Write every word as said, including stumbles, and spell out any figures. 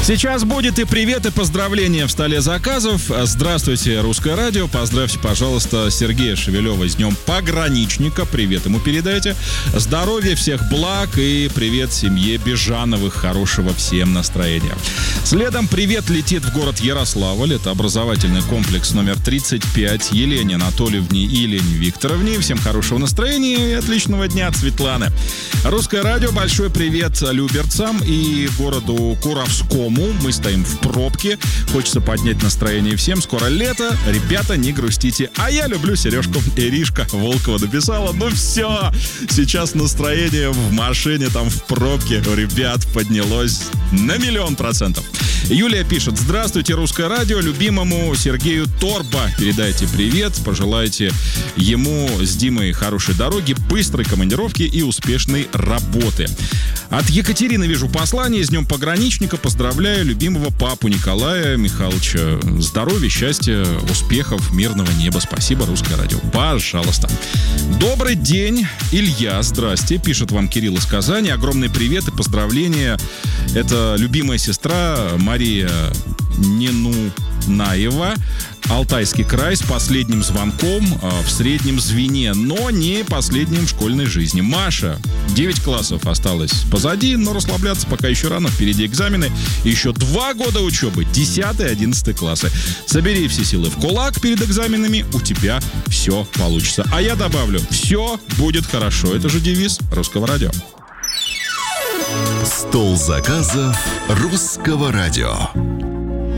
Сейчас будет и привет, и поздравления в столе заказов. Здравствуйте, Русское радио. Поздравьте, пожалуйста, Сергея Шевелева с днем пограничника. Привет ему передайте. Здоровья, всех благ и привет семье Бежановых. Хорошего всем настроения. Следом привет летит в город Ярославль. Это образовательный комплекс номер тридцать пять. Елене Анатольевне и Елене Викторовне. Всем хорошего настроения и отличного дня от Светланы. Русское радио. Большой привет люберцам и городу Куровскому. Мы стоим в пробке. Хочется поднять настроение всем. Скоро лето. Ребята, не грустите. А я люблю Сережку. Иришка Волкова написала. Ну все. Сейчас настроение в машине, там в пробке у ребят поднялось на миллион процентов. Юлия пишет: здравствуйте, Русское радио. Любимому Сергею Торбо передайте привет. Пожелайте ему с Димой хорошей дороги, быстрой командировки и успешной работы. От Екатерины вижу послание. С днем пограничника. Поздравляю любимого папу Николая Михайловича. Здоровья, счастья, успехов, мирного неба. Спасибо, Русское радио. Пожалуйста. Добрый день, Илья. Здрасте. Пишет вам Кирилл из Казани. Огромный привет и поздравления. Это любимая сестра Мария Ненунаева. Алтайский край с последним звонком э, в среднем звене, но не последним в школьной жизни. Маша, девять классов осталось позади, но расслабляться пока еще рано. Впереди экзамены. Еще два года учебы. десятый, одиннадцатый классы. Собери все силы в кулак перед экзаменами, у тебя все получится. А я добавлю, все будет хорошо. Это же девиз Русского радио. Стол заказов Русского радио.